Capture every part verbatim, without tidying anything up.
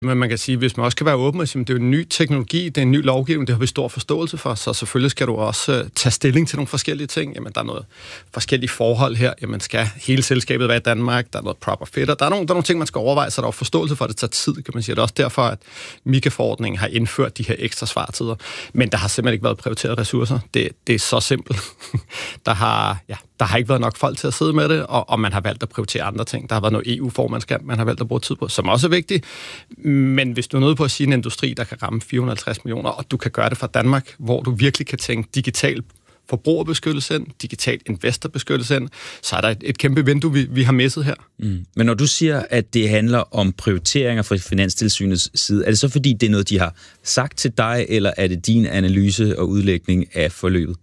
Men man kan sige, hvis man også kan være åben og sige, at det er en ny teknologi, det er en ny lovgivning, det har vi stor forståelse for, så selvfølgelig skal du også uh, tage stilling til nogle forskellige ting. Jamen, der er noget forskellige forhold her. Jamen, skal hele selskabet være i Danmark? Der er noget proper fit, og der er nogle, der er nogle ting, man skal overveje, så der er forståelse for, at det tager tid, kan man sige. Det er også derfor, at M I C A-forordningen har indført de her ekstra svartider. Men der har simpelthen ikke været prioriteret ressourcer. Det, det er så simpelt. der, har, ja, der har ikke været nok folk til at sidde med det, og, og man har valgt at prioritere andre ting. Der har været noget E U-formandskab, man har valgt at bruge tid på, som også er vigtigt. Men hvis du er nødt på at sige en industri, der kan ramme fire hundrede og halvtreds millioner, og du kan gøre det fra Danmark, hvor du virkelig kan tænke digital forbrugerbeskyttelse ind, digital investorbeskyttelse ind, så er der et, et kæmpe vindue, vi, vi har misset her. Mm. Men når du siger, at det handler om prioriteringer fra Finanstilsynets side, er det så fordi, det er noget, de har sagt til dig, eller er det din analyse og udlægning af forløbet?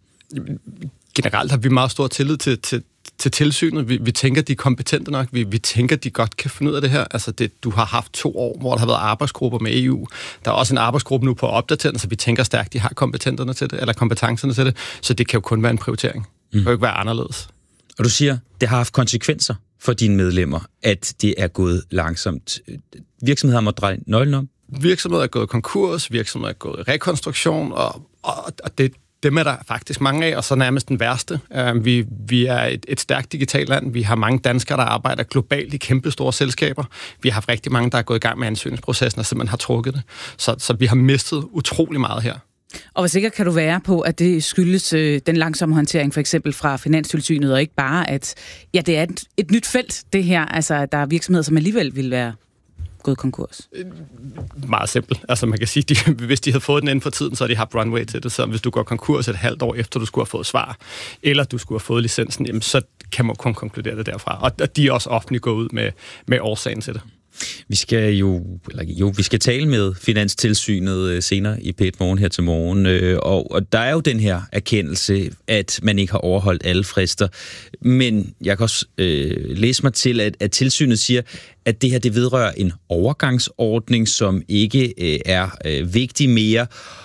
Generelt har vi meget stor tillid til, til til tilsynet. Vi, vi tænker, de er kompetente nok. Vi, vi tænker, de godt kan finde ud af det her. Altså, det, du har haft to år, hvor der har været arbejdsgrupper med E U. Der er også en arbejdsgruppe nu på at opdatere den, så vi tænker stærkt, de har kompetenterne til det, eller kompetencerne til det. Så det kan jo kun være en prioritering. Det kan jo ikke være anderledes. Og du siger, det har haft konsekvenser for dine medlemmer, at det er gået langsomt. Virksomheder må dreje nøglen om? Virksomheder er gået konkurs, virksomheder er gået i rekonstruktion, og, og, og det Dem er der faktisk mange af, og så nærmest den værste. Vi, vi er et, et stærkt digitalt land. Vi har mange danskere, der arbejder globalt i kæmpe store selskaber. Vi har haft rigtig mange, der er gået i gang med ansøgningsprocessen, og simpelthen har trukket det. Så, så vi har mistet utrolig meget her. Og hvor sikker kan du være på, at det skyldes øh, den langsomme håndtering, for eksempel fra Finanstilsynet, og ikke bare, at ja, det er et, et nyt felt, det her. Altså, der er virksomheder, som alligevel vil være gået konkurs? Meget simpelt. Altså man kan sige, de, hvis de havde fået den inden for tiden, så har de haft runway til det. Så hvis du går konkurs et halvt år efter, du skulle have fået svar, eller du skulle have fået licensen, jamen, så kan man kun konkludere det derfra. Og de er også offentligt gået ud med, med årsagen til det. Vi skal jo, eller jo, vi skal tale med Finanstilsynet senere i P et Morgen her til morgen, og, og der er jo den her erkendelse, at man ikke har overholdt alle frister, men jeg kan også øh, læse mig til, at, at tilsynet siger, at det her det vedrører en overgangsordning, som ikke øh, er øh, vigtig mere,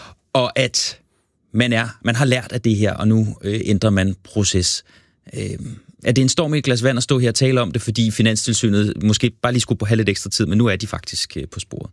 og at man, er, man har lært af det her, og nu øh, ændrer man proces. Øh, Er det en storm i et glas vand at stå her og tale om det, fordi Finanstilsynet måske bare lige skulle på have lidt ekstra tid, men nu er de faktisk på sporet?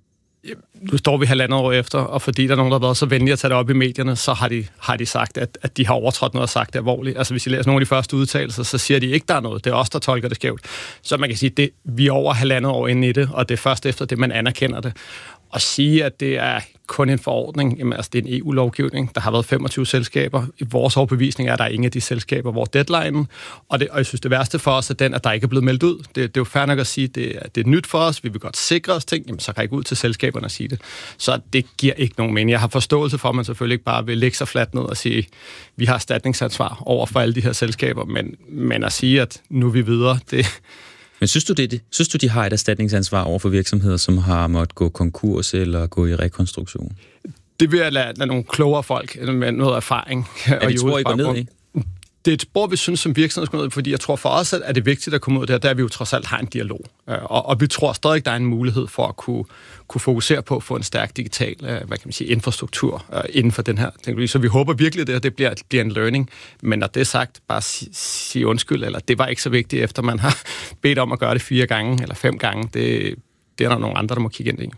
Nu står vi halvandet år efter, og fordi der er nogen, der har været så venlige at tage det op i medierne, så har de, har de sagt, at, at de har overtrådt noget og sagt det alvorligt. Altså hvis I læser nogle af de første udtalelser, så siger de ikke, der er noget. Det er os, der tolker det skævt. Så man kan sige, at vi er over halvandet år inde i det, og det er først efter det, man anerkender det. Og sige, at det er kun en forordning, jamen, altså det er en E U-lovgivning. Der har været femogtyve selskaber. I vores overbevisning er der ingen af de selskaber, hvor deadline, og, det, og jeg synes, det værste for os er den, at der ikke er blevet meldt ud. Det, det er jo fair nok at sige, at det, det er nyt for os, vi vil godt sikre os ting, jamen, så række ud til selskaberne og sige det. Så det giver ikke nogen mening. Jeg har forståelse for, at man selvfølgelig ikke bare vil lægge sig fladt ned og sige, vi har erstatningsansvar over for alle de her selskaber, men, men at sige, at nu er vi videre, det... Men synes du, det, synes du, de har et erstatningsansvar over for virksomheder, som har måttet gå konkurs eller gå i rekonstruktion? Det vil jeg lade, lade nogle klogere folk med noget erfaring. Er det spor, I går ned i? Det er et spor, vi synes som virksomhed skal ned, fordi jeg tror for os, at det er vigtigt at komme ud af det her, der vi jo trods alt har en dialog. Og, og vi tror stadig, der er en mulighed for at kunne, kunne fokusere på at få en stærk digital hvad kan man sige, infrastruktur inden for den her teknologi. Så vi håber virkelig, at det, det bliver, bliver en learning. Men når det er sagt, bare sige, sige undskyld, eller det var ikke så vigtigt, efter man har bedt om at gøre det fire gange eller fem gange. Det, det er der nogle andre, der må kigge ind i.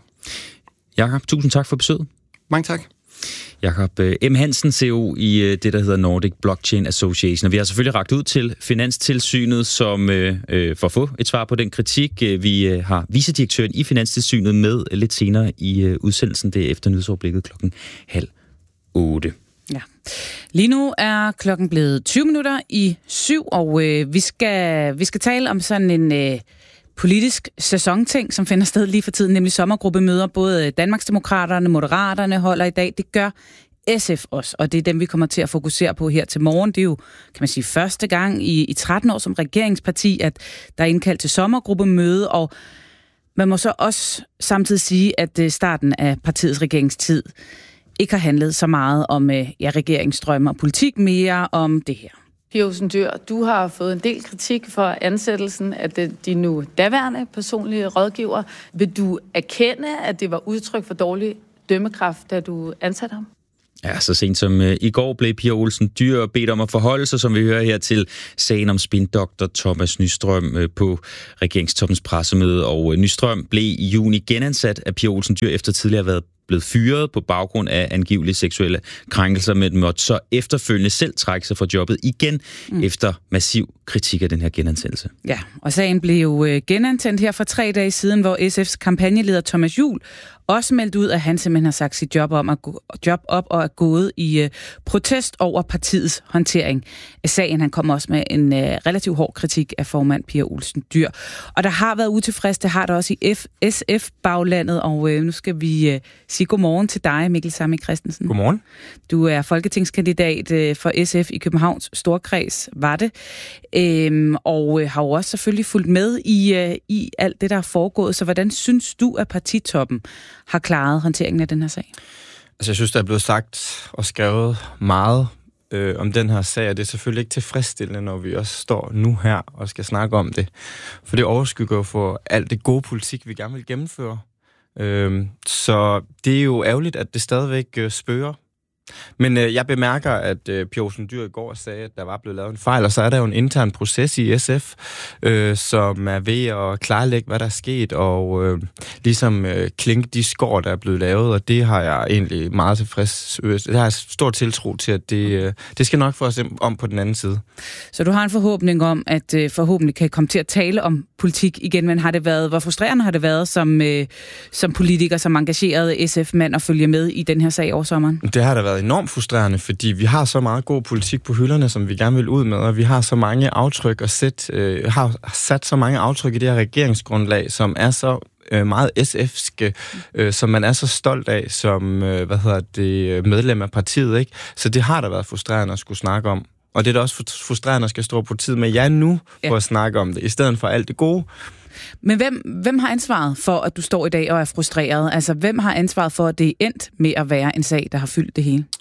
Jakob, tusind tak for besøget. Mange tak. Jakob M. Hansen, C E O i det, der hedder Nordic Blockchain Association. Og vi har selvfølgelig rakt ud til Finanstilsynet, som øh, for at få et svar på den kritik. Vi har vicedirektøren i Finanstilsynet med lidt senere i øh, udsendelsen. Det er efter nyhedsoverblikket klokken halv otte. Ja. Lige nu er klokken blevet tyve minutter i syv, og øh, vi, skal, vi skal tale om sådan en... Øh, politisk sæsonting, som finder sted lige for tiden, nemlig sommergruppemøder. Både Danmarksdemokraterne, Moderaterne holder i dag. Det gør S F også, og det er dem, vi kommer til at fokusere på her til morgen. Det er jo, kan man sige, første gang i, i tretten år som regeringsparti, at der er indkaldt til sommergruppemøde, og man må så også samtidig sige, at starten af partiets regeringstid ikke har handlet så meget om ja, regeringsstrømme og politik, mere om det her. Pia Olsen Dyhr, du har fået en del kritik for ansættelsen af de nu daværende personlige rådgiver. Vil du erkende, at det var udtryk for dårlig dømmekraft, da du ansatte ham? Ja, så sent som øh, i går blev Pia Olsen Dyhr bedt om at forholde sig, som vi hører her, til sagen om spindoktor Thomas Nystrøm øh, på regeringstoppens pressemøde. Og øh, Nystrøm blev i juni genansat af Pia Olsen Dyhr efter tidligere at have været blevet fyret på baggrund af angivelige seksuelle krænkelser, men måtte så efterfølgende selv trække sig fra jobbet igen mm. efter massiv kritik af den her genansættelse. Ja, og sagen blev jo genantændt her for tre dage siden, hvor S F's kampagneleder Thomas Juhl også meldte ud, at han simpelthen har sagt sit job, om at gå, job op og er gået i uh, protest over partiets håndtering af sagen. Han kom også med en uh, relativt hård kritik af formand Pia Olsen Dyhr. Og der har været utilfreds, det har der også i F- S F-baglandet, og uh, nu skal vi uh, sige godmorgen til dig, Mikkel Sami Christensen. Godmorgen. Du er folketingskandidat uh, for S F i Københavns Storkreds, var det, øhm, og uh, har jo også selvfølgelig fulgt med i, uh, i alt det, der er foregået. Så hvordan synes du, at partitoppen har klaret håndteringen af den her sag? Altså, jeg synes, der er blevet sagt og skrevet meget øh, om den her sag, og det er selvfølgelig ikke tilfredsstillende, når vi også står nu her og skal snakke om det. For det overskygger jo for alt det gode politik, vi gerne vil gennemføre. Øh, så det er jo ærgerligt, at det stadigvæk øh, spørger. Men øh, jeg bemærker, at øh, Pia Olsen Dyhr i går sagde, at der var blevet lavet en fejl, og så er der jo en intern proces i S F, øh, som er ved at klarlægge, hvad der er sket, og øh, ligesom øh, klinke de skår, der er blevet lavet, og det har jeg egentlig meget tilfreds. Det har jeg stor tiltro til, at det, øh, det skal nok få os om på den anden side. Så du har en forhåbning om, at øh, forhåbentlig kan komme til at tale om politik igen, men har det været, hvor frustrerende har det været som, øh, som politiker, som engageret S F-mand at følge med i den her sag over sommeren? Det har da været enormt frustrerende, fordi vi har så meget god politik på hylderne, som vi gerne vil ud med, og vi har så mange aftryk og sæt, øh, har sat så mange aftryk i det her regeringsgrundlag, som er så øh, meget S F'ske, øh, som man er så stolt af som øh, hvad hedder det, medlem af partiet, ikke? Så det har da været frustrerende at skulle snakke om. Og det er da også frustrerende at skal stå på tid med jer nu for ja. at snakke om det, i stedet for alt det gode. Men hvem, hvem har ansvaret for, at du står i dag og er frustreret? Altså, hvem har ansvaret for, at det er endt med at være en sag, der har fyldt det hele?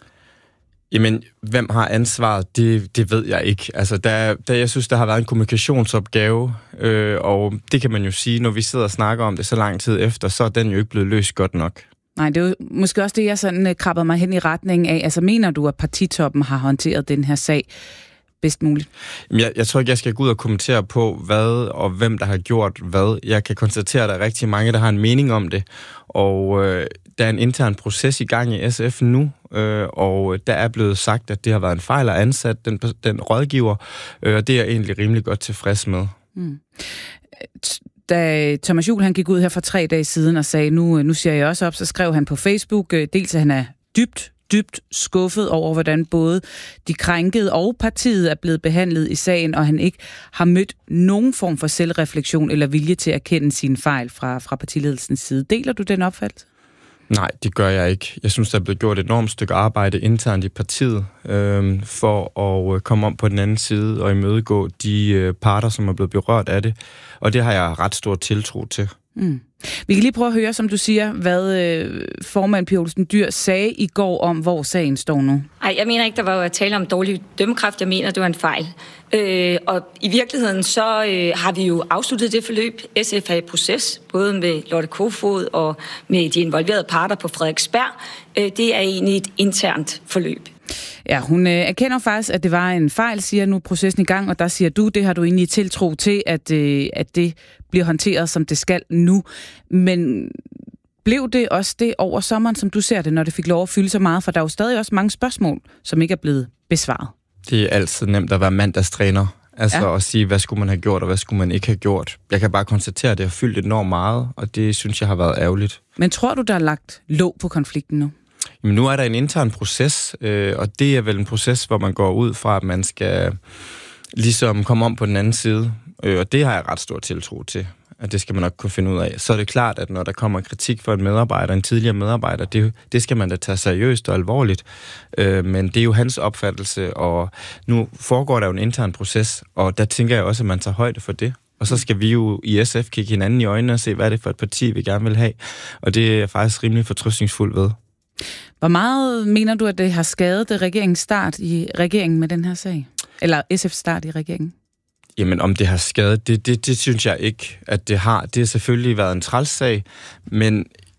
Jamen, hvem har ansvaret? Det, det ved jeg ikke. Altså, der, der, jeg synes, der har været en kommunikationsopgave, øh, og det kan man jo sige, når vi sidder og snakker om det så lang tid efter, så er den jo ikke blevet løst godt nok. Nej, det er jo måske også det, jeg sådan uh, krabber mig hen i retning af. Altså, mener du, at partitoppen har håndteret den her sag bedst muligt? Jeg, jeg tror ikke, jeg skal gå ud og kommentere på, hvad og hvem, der har gjort hvad. Jeg kan konstatere, at der er rigtig mange, der har en mening om det. Og øh, der er en intern proces i gang i S F nu, øh, og der er blevet sagt, at det har været en fejl at ansat den, den rådgiver, øh, og det er jeg egentlig rimelig godt tilfreds med. Mm. Da Thomas Juhl han gik ud her for tre dage siden og sagde, nu, nu siger jeg også op, så skrev han på Facebook, dels at han er dybt, dybt skuffet over, hvordan både de krænkede og partiet er blevet behandlet i sagen, og han ikke har mødt nogen form for selvreflektion eller vilje til at erkende sine fejl fra, fra partiledelsens side. Deler du den opfattelse? Nej, det gør jeg ikke. Jeg synes, der er blevet gjort et enormt stykke arbejde internt i partiet øh, for at komme om på den anden side og imødegå de øh, parter, som er blevet berørt af det. Og det har jeg ret stor tiltro til. Mm. Vi kan lige prøve at høre, som du siger, hvad øh, formand Pia Olsen Dyhr sagde i går om, hvor sagen står nu. Nej, jeg mener ikke, der var at tale om dårlig dømmekraft. Jeg mener, det var en fejl. Øh, og i virkeligheden, så øh, har vi jo afsluttet det forløb. S F er i proces, både med Lotte Kofod og med de involverede parter på Frederiksberg. Øh, det er egentlig et internt forløb. Ja, hun øh, erkender faktisk, at det var en fejl, siger nu processen i gang, og der siger du, det har du egentlig tiltro til, at, øh, at det bliver håndteret, som det skal nu. Men blev det også det over sommeren, som du ser det, når det fik lov at fylde så meget? For der er jo stadig også mange spørgsmål, som ikke er blevet besvaret. Det er altid nemt at være mandagstræner. Altså ja. At sige, hvad skulle man have gjort, og hvad skulle man ikke have gjort. Jeg kan bare konstatere, at det har fyldt enormt meget, og det synes jeg har været ærgerligt. Men tror du, der er lagt låg på konflikten nu? Jamen, nu er der en intern proces, øh, og det er vel en proces, hvor man går ud fra, at man skal ligesom komme om på den anden side. Øh, og det har jeg ret stor tiltro til, at det skal man nok kunne finde ud af. Så er det klart, at når der kommer kritik fra en medarbejder, en tidligere medarbejder, det, det skal man da tage seriøst og alvorligt. Øh, men det er jo hans opfattelse, og nu foregår der jo en intern proces, og der tænker jeg også, at man tager højde for det. Og så skal vi jo i S F kigge hinanden i øjnene og se, hvad er det for et parti, vi gerne vil have. Og det er jeg faktisk rimelig fortrøstningsfuld ved. Hvor meget mener du, at det har skadet det regeringens start i regeringen med den her sag? Eller S F's start i regeringen? Jamen, om det har skadet, det, det, det synes jeg ikke, at det har. Det har selvfølgelig været en træls sag, men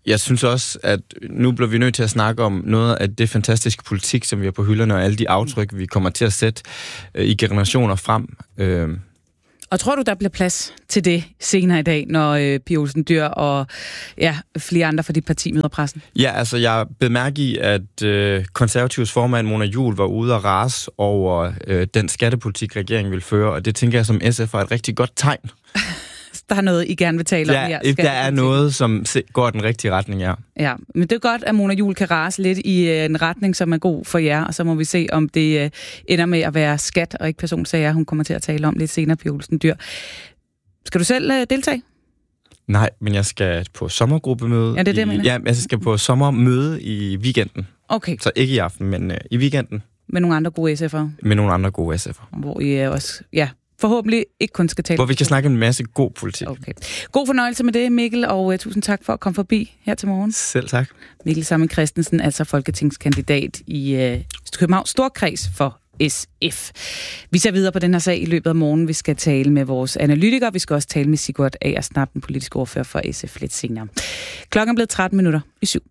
jeg synes også, at nu bliver vi nødt til at snakke om noget af det fantastiske politik, som vi har på hylderne, og alle de aftryk, vi kommer til at sætte øh, i generationer frem. Øh. Og tror du, der bliver plads til det senere i dag, når øh, Pia Olsen Dyhr og ja, flere andre fra dit parti møder pressen? Ja, altså jeg bed mærke i, at øh, konservativs formand Mona Juul var ude og rase over øh, den skattepolitik, regeringen vil føre, og det tænker jeg som S F er et rigtig godt tegn. Der er noget, I gerne vil tale ja, om her. Ja, der er noget, som går den rigtige retning, ja. Ja, men det er godt, at Mona Juul kan rase lidt i øh, en retning, som er god for jer, og så må vi se, om det øh, ender med at være skat og ikke personsager, hun kommer til at tale om lidt senere, Pia Olsen Dyhr. Skal du selv øh, deltage? Nej, men jeg skal på sommergruppemøde. Ja, det er det, jeg i, mener. Ja, jeg skal på sommermøde i weekenden. Okay. Så ikke i aften, men øh, i weekenden. Med nogle andre gode S F'ere? Med nogle andre gode S F'ere. Hvor I øh, også, ja, forhåbentlig ikke kun skal tale. Hvor vi kan snakke en masse god politik. Okay. God fornøjelse med det, Mikkel, og uh, tusind tak for at komme forbi her til morgen. Selv tak. Mikkel Sammen Christensen, altså folketingskandidat i uh, Københavns Storkreds for S F. Vi ser videre på den her sag i løbet af morgen. Vi skal tale med vores analytikere. Vi skal også tale med Sigurd Agersnap, den politiske ordfører for S F, lidt senere. Klokken er blevet tretten minutter i syv.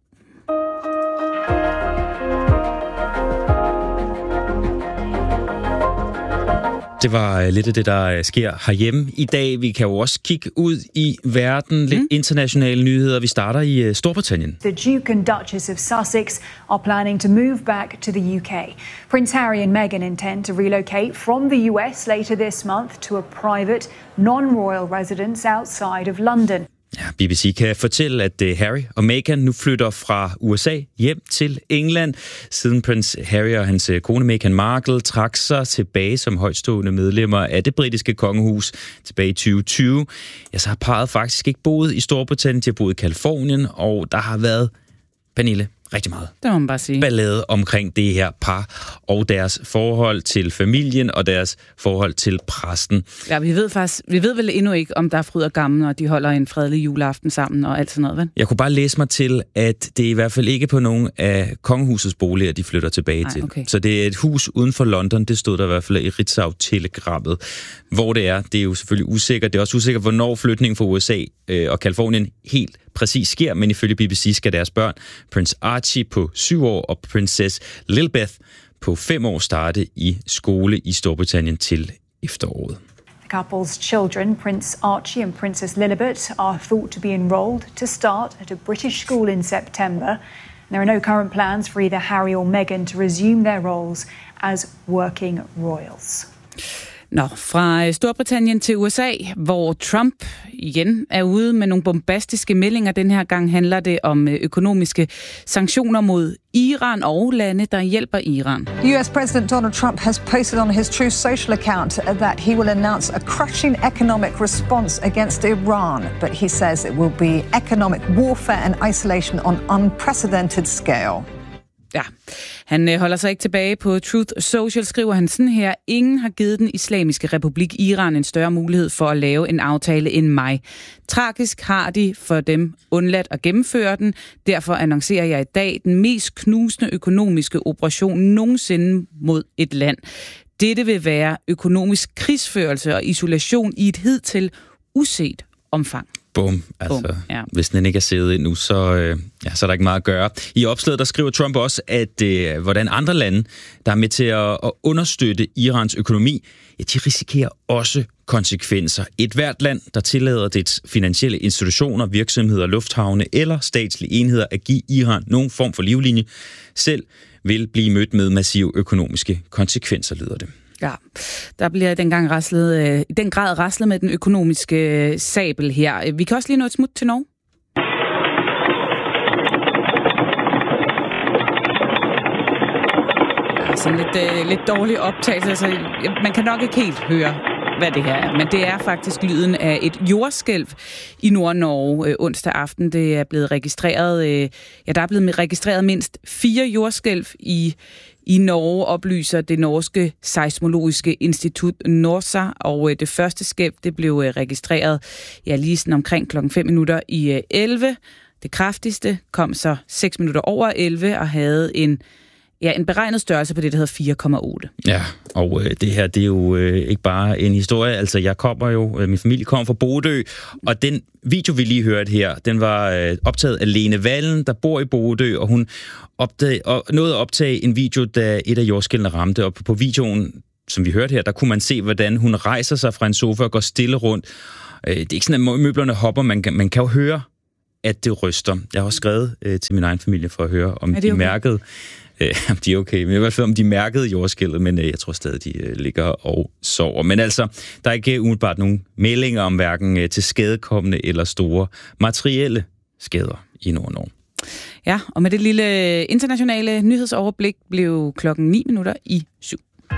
Det var lidt af det, der sker herhjemme i dag. Vi kan jo også kigge ud i verden. Lidt mm. internationale nyheder. Vi starter i Storbritannien. The Duke and Duchess of Sussex are planning to move back to the U K. Prince Harry and Meghan intend to relocate from the U S later this month to a private, non-royal residence outside of London. Ja, B B C kan fortælle, at Harry og Meghan nu flytter fra U S A hjem til England, siden prins Harry og hans kone Meghan Markle trak sig tilbage som højtstående medlemmer af det britiske kongehus tilbage i tyve tyve. Ja, så har parret faktisk ikke boet i Storbritannien, de har boet i Californien, og der har været, Pernille, rigtig meget Det må man bare sige. ballade omkring det her par og deres forhold til familien og deres forhold til præsten. Ja, vi ved faktisk, vi ved vel endnu ikke, om der er fryd og gammel, og de holder en fredelig juleaften sammen og alt sådan noget, vel? Jeg kunne bare læse mig til, at det i hvert fald ikke er på nogen af kongehusets boliger, de flytter tilbage Ej, til. okay. Så det er et hus uden for London, det stod der i hvert fald i Ritzau-telegrammet. Hvor det er, det er jo selvfølgelig usikkert. Det er også usikkert, hvornår flytningen fra U S A øh, og Californien helt præcis sker, men ifølge B B C skal deres børn, Prince Archie på syv år og prinsesse Lilibeth på fem år, starte i skole i Storbritannien til efteråret. The couple's children, Prince Archie and Princess Lilibet, are thought to be enrolled to start at a British school in September. There are no current plans for either Harry or Meghan to resume their roles as working royals. Nå, fra Storbritannien til U S A, hvor Trump igen er ude med nogle bombastiske meldinger. Den her gang handler det om økonomiske sanktioner mod Iran og lande, der hjælper Iran. U S President Donald Trump has posted on his Truth Social account that he will announce a crushing economic response against Iran, but he says it will be economic warfare and isolation on unprecedented scale. Ja, han øh, holder sig ikke tilbage på Truth Social, skriver han sådan her. Ingen har givet den islamiske republik Iran en større mulighed for at lave en aftale end mig. Tragisk har de for dem undladt at gennemføre den. Derfor annoncerer jeg i dag den mest knusende økonomiske operation nogensinde mod et land. Dette vil være økonomisk krigsførelse og isolation i et hidtil uset omfang. Bum. Altså, Bum, ja. Hvis den ikke er siddet endnu, så, øh, ja, så er der ikke meget at gøre. I opslaget, der skriver Trump også, at øh, hvordan andre lande, der er med til at, at understøtte Irans økonomi, ja, de risikerer også konsekvenser. Et hvert land, der tillader dets finansielle institutioner, virksomheder, lufthavne eller statslige enheder at give Iran nogen form for livlinje, selv vil blive mødt med massive økonomiske konsekvenser, lyder det. Ja, der bliver dengang raslet, øh, i den grad raslet med den økonomiske øh, sabel her. Vi kan også lige nå et smut til Norge. Ja, sådan lidt, øh, lidt dårlig optagelse. Altså, man kan nok ikke helt høre, hvad det her er, men det er faktisk lyden af et jordskælv i Nord-Norge øh, onsdag aften. Det er blevet registreret, øh, ja, der er blevet registreret mindst fire jordskælv i I Norge, oplyser det norske seismologiske institut Norsa, og øh, det første skælv, det blev øh, registreret ja, lige sådan omkring klokken fem minutter i øh, elleve. Det kraftigste kom så seks minutter over elleve og havde en ja, en beregnet størrelse på det, der hedder fire komma otte. Ja, og øh, det her, det er jo øh, ikke bare en historie. Altså, jeg kommer jo, øh, min familie kommer fra Bodø, og den video, vi lige hørte her, den var øh, optaget af Lene Wallen, der bor i Bodø, og hun opdag, og nåede at optage en video, da et af jordskælvene ramte, og på, på videoen, som vi hørte her, der kunne man se, hvordan hun rejser sig fra en sofa og går stille rundt. Øh, det er ikke sådan, at møblerne hopper, man kan, man kan jo høre, at det ryster. Jeg har også skrevet øh, til min egen familie for at høre, om de okay? mærkede, øh, om de er okay, men i hvert fald om de mærkede jordskælvet, men øh, jeg tror stadig, de øh, ligger og sover. Men altså, der er ikke umiddelbart nogen meldinger om hverken øh, til skadekommende eller store materielle skader i Nord-Norge. Ja, og med det lille internationale nyhedsoverblik blev klokken ni minutter i syv.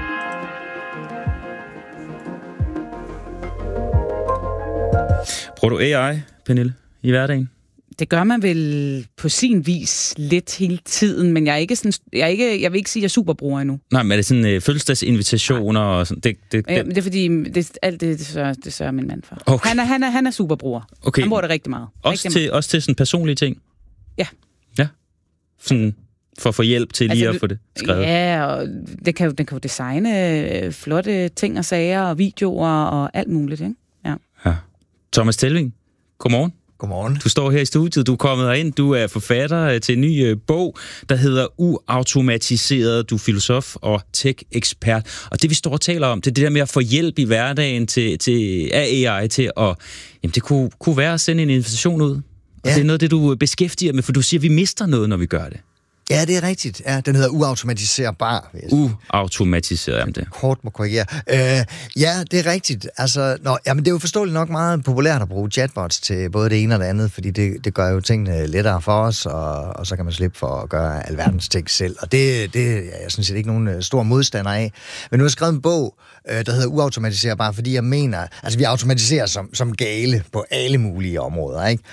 Bruger du A I, Pernille, i hverdagen? Det gør man vel på sin vis lidt hele tiden, men jeg er ikke sådan, jeg er ikke, jeg vil ikke sige, at jeg er superbruger endnu. Nej, men er det sådan uh, fødselsdagsinvitationer og sådan? Det, det, ja, det er fordi, det, alt det, det, sørger, det sørger min mand for. Okay. Han er, han er, han er superbruger. Okay. Han bruger det rigtig meget. Også, rigtig til, meget. også til sådan personlige ting? Ja. Ja? Sådan for at få hjælp til lige altså, at få det skrevet? Ja, og det kan, det kan jo designe flotte ting og sager og videoer og alt muligt, ikke? Ja. Ja. Thomas Telving, godmorgen. Godmorgen. Du står her i studiet, du er kommet herind, du er forfatter til en ny uh, bog, der hedder Uautomatiseret, du er filosof og tech-ekspert. Og det vi står og taler om, det er det der med at få hjælp i hverdagen til, til, af A I til at, jamen det kunne, kunne være at sende en invitation ud. Og ja. Det er noget af det, du beskæftiger med, for du siger, at vi mister noget, når vi gør det. Ja, det er rigtigt. Ja, den hedder uautomatiserbar. Uautomatiseret, jamen det. Kort må korrigere. Øh, ja, det er rigtigt. Altså, nå, jamen, det er jo forståeligt nok meget populært at bruge chatbots til både det ene og det andet, fordi det, det gør jo tingene lettere for os, og, og så kan man slippe for at gøre alverdens ting selv. Og det, det er jeg synes set ikke nogen stor modstander af. Men nu har jeg skrevet en bog, der hedder Uautomatiserbar, fordi jeg mener, altså vi automatiserer som, som gale på alle mulige områder, ikke?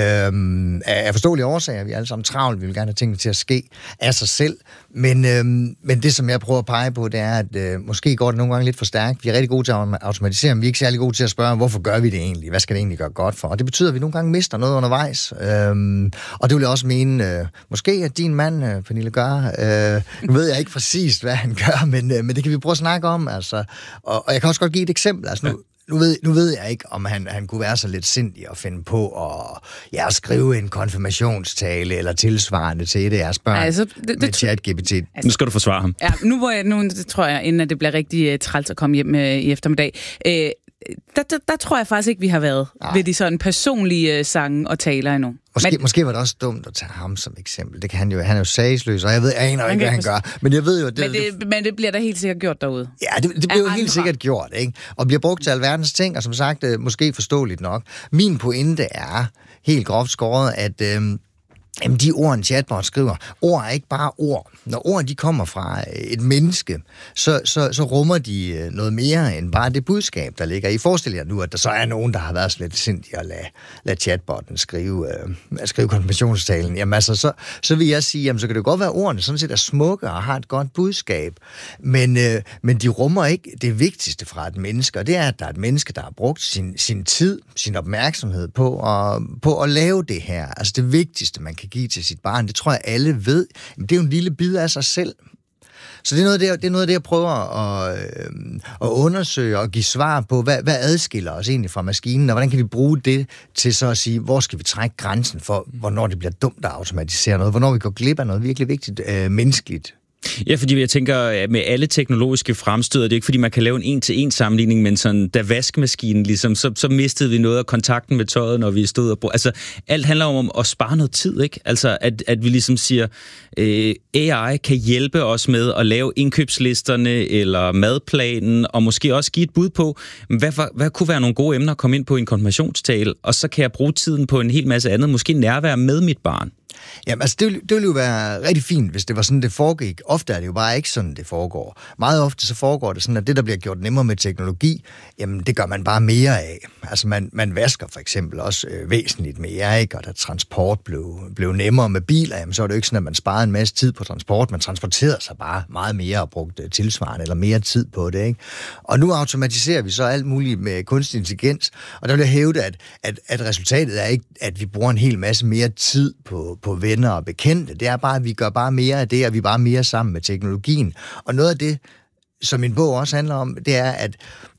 Øhm, af forståelige årsager, vi er alle sammen travlt, vi vil gerne have tingene til at ske af sig selv, men, øhm, men det, som jeg prøver at pege på, det er, at øh, måske går det nogle gange lidt for stærkt. Vi er rigtig gode til at automatisere, men vi er ikke særlig gode til at spørge, hvorfor gør vi det egentlig? Hvad skal det egentlig gøre godt for? Og det betyder, at vi nogle gange mister noget undervejs. Øhm, og det vil jeg også mene, øh, måske at din mand, øh, Pernille, gør. Øh, nu ved jeg ikke præcis, hvad han gør, men, øh, men det kan vi prøve at snakke om. Altså. Og, og jeg kan også godt give et eksempel. Altså, nu, Nu ved, nu ved jeg ikke, om han, han kunne være så lidt sindig at finde på at ja, skrive en konfirmationstale eller tilsvarende til et af jeres børn altså, det, det, med ChatGPT. Altså, nu skal du forsvare ham. Ja, nu, hvor jeg, nu det tror jeg, inden det bliver rigtig uh, træls at komme hjem uh, i eftermiddag, uh, der, der, der tror jeg faktisk ikke, vi har været Ej. ved de sådan personlige uh, sange og taler endnu. Måske, men, måske var det også dumt at tage ham som eksempel. Det kan han jo, han er jo sagsløs, og jeg ved jeg aner ikke, hvad han gør. Men jeg ved jo, det, men, det, men det bliver da helt sikkert gjort derude. Ja, det, det bliver jo helt sikkert gjort, ikke? Og bliver brugt til alverdens ting, og som sagt, måske forståeligt nok. Min pointe er helt groft skåret, at øhm, jamen, de ord, en chatbot skriver, ord er ikke bare ord. Når ord de kommer fra et menneske, så, så, så rummer de noget mere end bare det budskab, der ligger i. Forestil jer nu, at der så er nogen, der har været så lidt sindig at lade, lade chatbotten skrive, øh, skrive konfirmationstalen. Jamen altså, så, så vil jeg sige, jamen så kan det godt være, at ordene sådan set er smukke og har et godt budskab, men, øh, men de rummer ikke det vigtigste fra et menneske, og det er, at der er et menneske, der har brugt sin, sin tid, sin opmærksomhed på at, på at lave det her. Altså det vigtigste, man kan give til sit barn, det tror jeg alle ved, men det er jo en lille bid af sig selv. Så det er noget af det, det, er noget af det jeg prøver at, øh, at undersøge og give svar på, hvad, hvad adskiller os egentlig fra maskinen, og hvordan kan vi bruge det til så at sige, hvor skal vi trække grænsen for, hvornår det bliver dumt at automatisere noget, hvornår vi går glip af noget virkelig vigtigt øh, menneskeligt. Ja, fordi jeg tænker, at med alle teknologiske fremstød, det er ikke fordi, man kan lave en en-til-en sammenligning, men sådan, da vaskemaskinen ligesom, så, så mistede vi noget af kontakten med tøjet, når vi stod og brugte. Altså, alt handler om at spare noget tid, ikke? Altså, at, at vi ligesom siger, øh, A I kan hjælpe os med at lave indkøbslisterne eller madplanen, og måske også give et bud på, hvad, hvad kunne være nogle gode emner at komme ind på i en konfirmationstale, og så kan jeg bruge tiden på en hel masse andet, måske nærvær med mit barn. Jamen, altså, det ville, det ville jo være rigtig fint, hvis det var sådan, det foregik. Ofte er det jo bare ikke sådan, det foregår. Meget ofte så foregår det sådan, at det, der bliver gjort nemmere med teknologi, jamen, det gør man bare mere af. Altså, man, man vasker for eksempel også øh, væsentligt mere, ikke? Og da transport blev, blev nemmere med biler, jamen, så var det jo ikke sådan, at man sparede en masse tid på transport. Man transporterede sig bare meget mere og brugte tilsvarende eller mere tid på det, ikke? Og nu automatiserer vi så alt muligt med kunstig intelligens, og der vil jeg hævde, at, at, at resultatet er ikke, at vi bruger en hel masse mere tid på på venner og bekendte. Det er bare, at vi gør bare mere af det, og vi er bare mere sammen med teknologien. Og noget af det, som min bog også handler om, det er, at,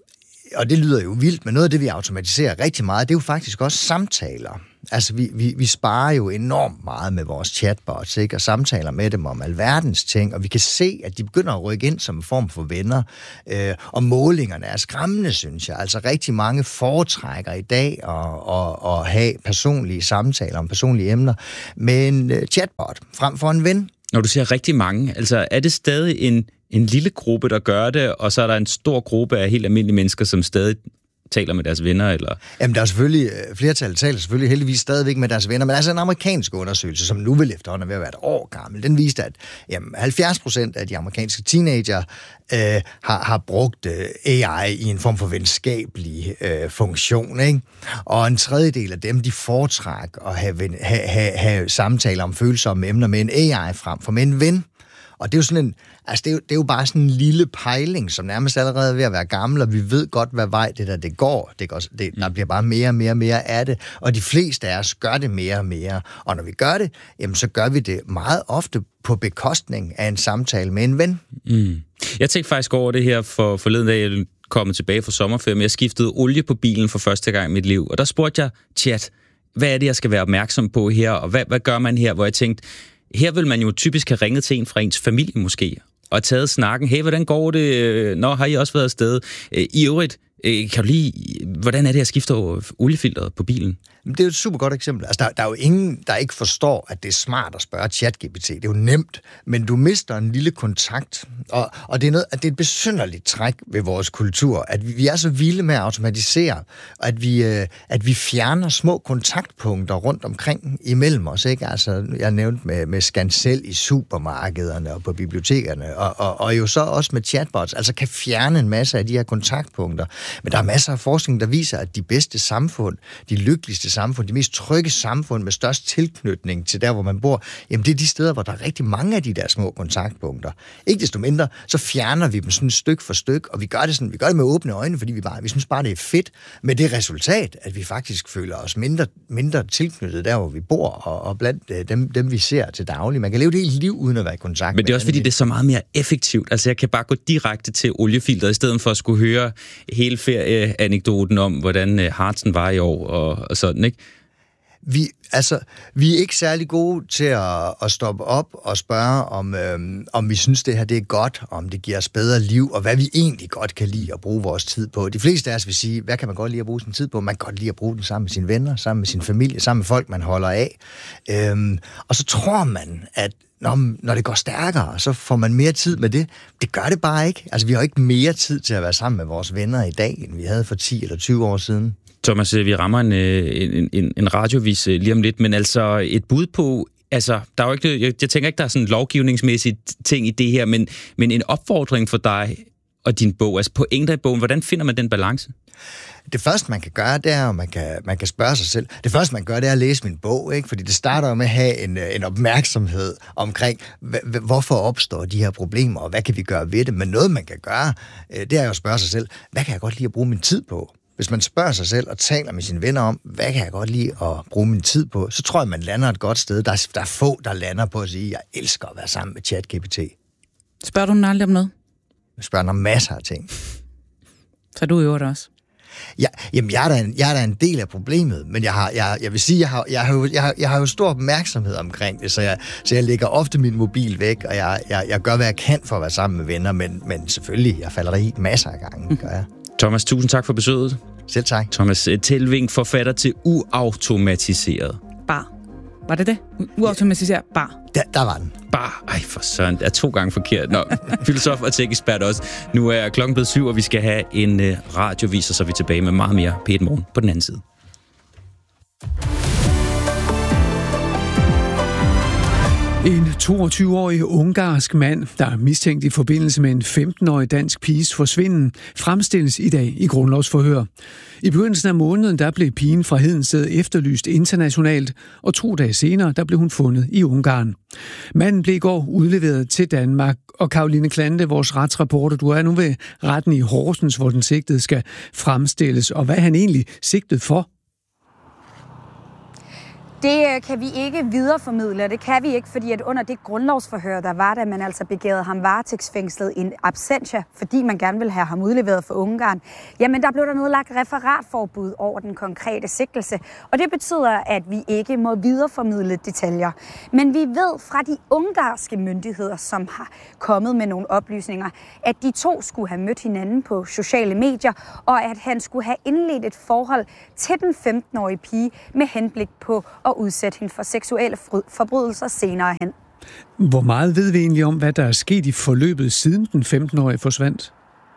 og det lyder jo vildt, men noget af det, vi automatiserer rigtig meget, det er jo faktisk også samtaler. Altså, vi, vi, vi sparer jo enormt meget med vores chatbots, ikke? Og samtaler med dem om alverdens ting, og vi kan se, at de begynder at rykke ind som en form for venner, øh, og målingerne er skræmmende, synes jeg. Altså, rigtig mange foretrækker i dag at, at, at have personlige samtaler om personlige emner med en uh, chatbot frem for en ven. Når du siger rigtig mange, altså er det stadig en, en lille gruppe, der gør det, og så er der en stor gruppe af helt almindelige mennesker, som stadig taler med deres venner, eller? Jamen, der er selvfølgelig, flertallet taler selvfølgelig heldigvis stadigvæk med deres venner, men der er altså en amerikansk undersøgelse, som nu vil efterhånden ved at være et år gammel. Den viste, at jamen, halvfjerds procent af de amerikanske teenager øh, har, har brugt øh, A I i en form for venskabelig øh, funktion, ikke? Og en tredjedel af dem, de foretrækker at have, have, have, have samtaler om følsomme emner med en A I frem for med en ven. Og det er jo sådan en, altså det er jo, det er jo bare sådan en lille pejling, som nærmest allerede er ved at være gammel, og vi ved godt, hvad vej det der det går. Det går det, der bliver bare mere og mere og mere af det, og de fleste af os gør det mere og mere. Og når vi gør det, jamen så gør vi det meget ofte på bekostning af en samtale med en ven. Mm. Jeg tænkte faktisk over det her for forleden dag, jeg kom tilbage fra sommerferien, jeg skiftede olie på bilen for første gang i mit liv, og der spurgte jeg chat, hvad er det, jeg skal være opmærksom på her, og hvad, hvad gør man her, hvor jeg tænkte, her vil man jo typisk have ringet til en fra ens familie måske, og taget snakken. Hey, hvordan går det? Nå, har I også været afsted? I øvrigt, kan du lige, hvordan er det, at skifte oliefilteret på bilen? Det er jo et super godt eksempel. Altså, der, der er jo ingen, der ikke forstår, at det er smart at spørge ChatGPT. Det er jo nemt, men du mister en lille kontakt. Og, og det, er noget, at det er et besynderligt træk ved vores kultur, at vi, vi er så vilde med at automatisere, at vi, øh, at vi fjerner små kontaktpunkter rundt omkring imellem os. Ikke? Altså, jeg nævnte med, med Scansell i supermarkederne og på bibliotekerne, og, og, og jo så også med chatbots, altså kan fjerne en masse af de her kontaktpunkter. Men der er masser af forskning, der viser, at de bedste samfund, de lykkeligste samfund, de mest trygge samfund med størst tilknytning til der, hvor man bor, jamen det er de steder, hvor der er rigtig mange af de der små kontaktpunkter. Ikke desto mindre, så fjerner vi dem sådan stykke for stykke, og vi gør det sådan, vi gør det med åbne øjne, fordi vi bare, vi synes bare, det er fedt, med det resultat, at vi faktisk føler os mindre, mindre tilknyttet der, hvor vi bor, og, og blandt dem, dem, vi ser til daglig. Man kan leve det hele liv uden at være i kontakt. Men det er også fordi, det er så meget mere effektivt. Altså, jeg kan bare gå direkte til oliefilteret, i stedet for at skulle høre hele ferieanekdoten om, hvordan Hartsen var i år, og, og sådan, ikke? Vi, altså, vi er ikke særlig gode til at, at stoppe op og spørge, om, øhm, om vi synes, det her det er godt, om det giver os bedre liv, og hvad vi egentlig godt kan lide at bruge vores tid på. De fleste af os vil sige, hvad kan man godt lide at bruge sin tid på? Man kan godt lide at bruge den sammen med sine venner, sammen med sin familie, sammen med folk, man holder af. Øhm, og så tror man, at når, når det går stærkere, så får man mere tid med det. Det gør det bare ikke. Altså, vi har ikke mere tid til at være sammen med vores venner i dag, end vi havde for ti eller tyve år siden. Thomas, vi rammer en, en, en, en radiovis lige om lidt, men altså et bud på, altså, der er jo ikke, jeg, jeg tænker ikke, der er sådan en lovgivningsmæssig ting i det her, men, men en opfordring for dig og din bog, altså pointer i bogen, hvordan finder man den balance? Det første, man kan gøre, det er, at man kan, man kan spørge sig selv. Det første, man gør, det er at læse min bog, ikke? Fordi det starter jo med at have en, en opmærksomhed omkring, h- hvorfor opstår de her problemer, og hvad kan vi gøre ved det. Men noget, man kan gøre, det er jo at spørge sig selv, hvad kan jeg godt lide at bruge min tid på? Hvis man spørger sig selv og taler med sine venner om, hvad kan jeg godt lide at bruge min tid på, så tror jeg, man lander et godt sted. Der er, der er få, der lander på at sige, jeg elsker at være sammen med ChatGPT. Spørger du den aldrig om noget? Jeg spørger den om masser af ting. Så du øver det også? Ja, jamen, jeg er, da en, jeg er da en del af problemet, men jeg, har, jeg, jeg vil sige, jeg har, jeg, har jo, jeg, har, jeg har jo stor opmærksomhed omkring det, så jeg, så jeg lægger ofte min mobil væk, og jeg, jeg, jeg gør, hvad jeg kan for at være sammen med venner, men, men selvfølgelig, jeg falder der i masser af gange, gør jeg. Thomas, tusind tak for besøget. Selv tak. Thomas Telving, forfatter til Uautomatiseret. Bar. Var det det? Uautomatiseret bar. Der, der var den. Bar. Ej, for søren. Det er to gange forkert. Nå, filosof og tech-ekspert også. Nu er klokken blevet syv, og vi skal have en uh, radiovis, og så er vi tilbage med meget mere P et Morgen på den anden side. En toogtyve-årig ungarsk mand, der er mistænkt i forbindelse med en femten-årig dansk piges forsvinden, fremstilles i dag i grundlovsforhør. I begyndelsen af måneden der blev pigen fra Hedensted efterlyst internationalt, og to dage senere der blev hun fundet i Ungarn. Manden blev i går udleveret til Danmark, og Karoline Klante, vores retsreporter, du er nu ved retten i Horsens, hvor den sigtede skal fremstilles, og hvad han egentlig sigtet for? Det kan vi ikke videreformidle, det kan vi ikke, fordi at under det grundlovsforhør, der var, da man altså begærede ham varetægtsfængslet in absentia, fordi man gerne ville have ham udleveret for Ungarn, jamen der blev der nedlagt referatforbud over den konkrete sigtelse, og det betyder, at vi ikke må videreformidle detaljer. Men vi ved fra de ungarske myndigheder, som har kommet med nogle oplysninger, at de to skulle have mødt hinanden på sociale medier, og at han skulle have indledt et forhold til den femten-årige pige med henblik på at udsætte hende for seksuelle forbrydelser senere hen. Hvor meget ved vi egentlig om, hvad der er sket i forløbet siden den femten-årige forsvandt?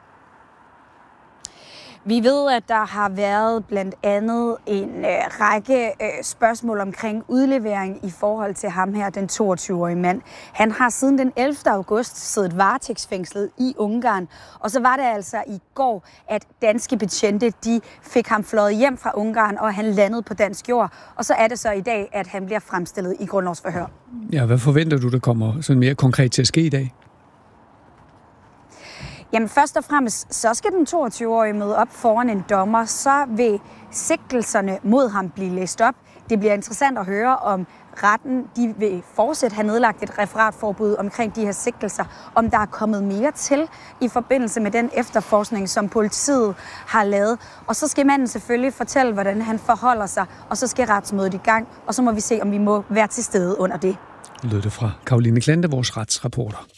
Vi ved, at der har været blandt andet en øh, række øh, spørgsmål omkring udlevering i forhold til ham her, den toogtyve-årige mand. Han har siden den ellevte august siddet varetægtsfængslet i Ungarn, og så var det altså i går, at danske betjente de fik ham fløjet hjem fra Ungarn, og han landede på dansk jord. Og så er det så i dag, at han bliver fremstillet i grundlovsforhør. Ja, hvad forventer du, der kommer sådan mere konkret til at ske i dag? Jamen først og fremmest, så skal den toogtyve-årige møde op foran en dommer, så vil sigtelserne mod ham blive læst op. Det bliver interessant at høre, om retten de vil fortsat have nedlagt et referatforbud omkring de her sigtelser, om der er kommet mere til i forbindelse med den efterforskning, som politiet har lavet. Og så skal manden selvfølgelig fortælle, hvordan han forholder sig, og så skal retsmødet i gang, og så må vi se, om vi må være til stede under det. Lød det fra Karoline Klante, vores retsreporter.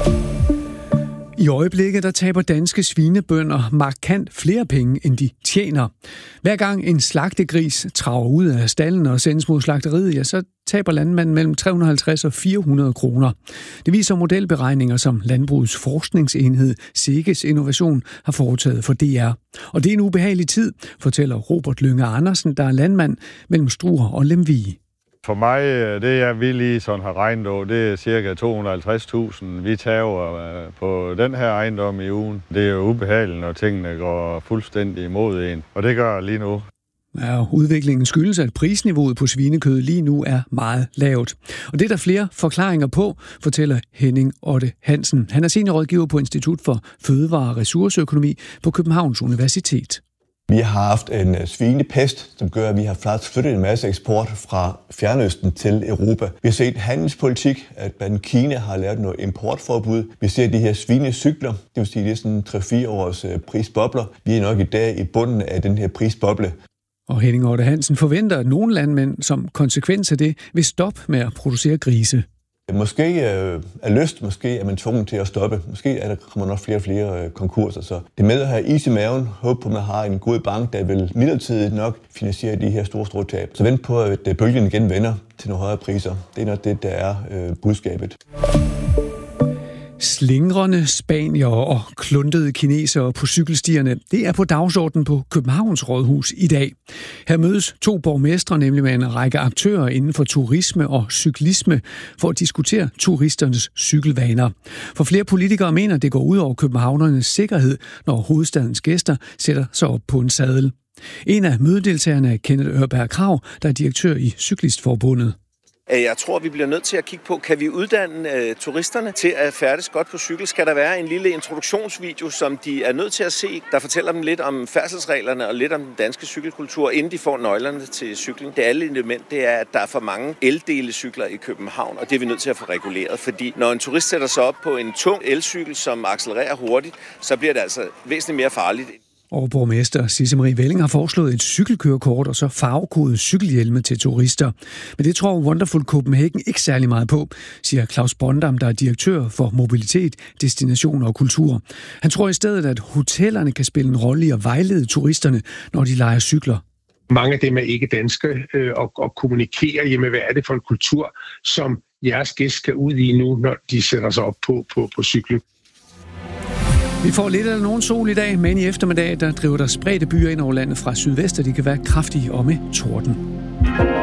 I øjeblikket der taber danske svinebønder markant flere penge, end de tjener. Hver gang en slagtegris traver ud af stallen og sendes mod slagteriet, ja, så taber landmanden mellem tre hundrede og halvtreds og fire hundrede kroner. Det viser modelberegninger, som Landbrugets Forskningsenhed SEGES Innovation har foretaget for D R. Og det er en ubehagelig tid, fortæller Robert Lynge Andersen, der er landmand mellem Struer og Lemvig. For mig, det jeg vil lige sådan har regnet over, det er cirka to hundrede og halvtreds tusind. Vi tager på den her ejendom i ugen. Det er jo ubehageligt, når tingene går fuldstændig imod en. Og det gør lige nu. Ja, udviklingen skyldes, at prisniveauet på svinekød lige nu er meget lavt. Og det er der flere forklaringer på, fortæller Henning Otte Hansen. Han er seniorrådgiver på Institut for Fødevare- og Ressourceøkonomi på Københavns Universitet. Vi har haft en svinepest, som gør, at vi har flyttet en masse eksport fra Fjernøsten til Europa. Vi har set handelspolitik, at blandt Kina har lavet noget importforbud. Vi ser de her svinecykler, det vil sige, det er sådan tre fire års prisbobler. Vi er nok i dag i bunden af den her prisboble. Og Henning Otte Hansen forventer, at nogle landmænd som konsekvens af det vil stoppe med at producere grise. Måske øh, er lyst, måske er man tvunget til at stoppe. Måske er der kommer nok flere og flere øh, konkurser. Så det med at have is i maven, håbe på, at man har en god bank, der vil midlertidigt nok finansiere de her store, store tab. Så vent på, at bølgen igen vender til nogle højere priser. Det er nok det, der er øh, budskabet. Slingrende spanier og kluntede kinesere på cykelstierne, det er på dagsordenen på Københavns Rådhus i dag. Her mødes to borgmestre, nemlig med en række aktører inden for turisme og cyklisme, for at diskutere turisternes cykelvaner. For flere politikere mener, det går ud over københavnernes sikkerhed, når hovedstadens gæster sætter sig op på en sadel. En af mødedeltagerne er Kenneth Ørberg Krag, der er direktør i Cyklistforbundet. Jeg tror, vi bliver nødt til at kigge på, kan vi uddanne uh, turisterne til at færdes godt på cykel? Skal der være en lille introduktionsvideo, som de er nødt til at se, der fortæller dem lidt om færdselsreglerne og lidt om den danske cykelkultur, inden de får nøglerne til cyklen? Det alle element, det er, at der er for mange eldelecykler i København, og det er vi nødt til at få reguleret, fordi når en turist sætter sig op på en tung elcykel, som accelererer hurtigt, så bliver det altså væsentligt mere farligt. Og borgmester Sisse Marie Velling har foreslået et cykelkørekort og så farvekodet cykelhjelme til turister. Men det tror Wonderful Copenhagen ikke særlig meget på, siger Claus Bondam, der er direktør for mobilitet, destinationer og kultur. Han tror i stedet, at hotellerne kan spille en rolle i at vejlede turisterne, når de lejer cykler. Mange af dem er ikke danske øh, og, og kommunikerer hjemme, hvad er det for en kultur, som jeres gæst skal ud i nu, når de sætter sig op på, på, på cyklen. Vi får lidt eller nogen sol i dag, men i eftermiddag der driver der spredte byer ind over landet fra sydvest, og de kan være kraftige og med torden.